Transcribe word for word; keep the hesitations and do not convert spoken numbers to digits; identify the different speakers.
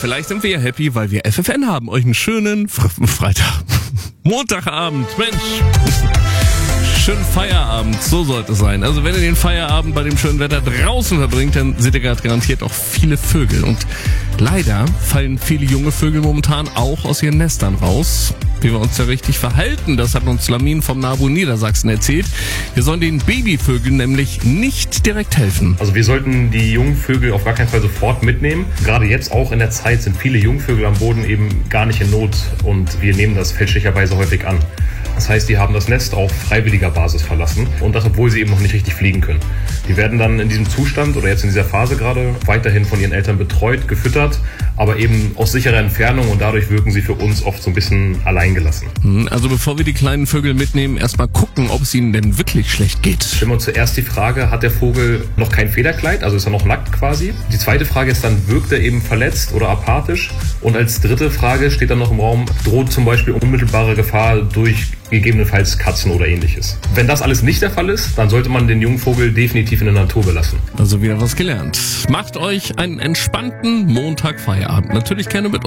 Speaker 1: vielleicht sind wir ja happy, weil wir F F N haben. Euch einen schönen Fr- Freitag, Montagabend, Mensch. Schönen Feierabend, so sollte es sein. Also wenn ihr den Feierabend bei dem schönen Wetter draußen verbringt, dann seht ihr gerade garantiert auch viele Vögel. Und leider fallen viele junge Vögel momentan auch aus ihren Nestern raus. Wie wir uns da richtig verhalten, das hat uns Lamin vom NABU Niedersachsen erzählt. Wir sollen den Babyvögeln nämlich nicht direkt helfen.
Speaker 2: Also wir sollten die Jungvögel auf gar keinen Fall sofort mitnehmen. Gerade jetzt auch in der Zeit sind viele Jungvögel am Boden eben gar nicht in Not und wir nehmen das fälschlicherweise häufig an. Das heißt, die haben das Nest auf freiwilliger Basis verlassen und das, obwohl sie eben noch nicht richtig fliegen können. Die werden dann in diesem Zustand oder jetzt in dieser Phase gerade weiterhin von ihren Eltern betreut, gefüttert, aber eben aus sicherer Entfernung und dadurch wirken sie für uns oft so ein bisschen alleingelassen.
Speaker 1: Also bevor wir die kleinen Vögel mitnehmen, erstmal gucken, ob es ihnen denn wirklich schlecht geht.
Speaker 2: Stellen wir uns zuerst die Frage, hat der Vogel noch kein Federkleid, also ist er noch nackt quasi? Die zweite Frage ist dann, wirkt er eben verletzt oder apathisch? Und als dritte Frage steht dann noch im Raum, droht zum Beispiel unmittelbare Gefahr durch gegebenenfalls Katzen oder ähnliches. Wenn das alles nicht der Fall ist, dann sollte man den jungen Vogel definitiv in der Natur belassen.
Speaker 1: Also wieder was gelernt. Macht euch einen entspannten Montag Feierabend. Natürlich gerne mit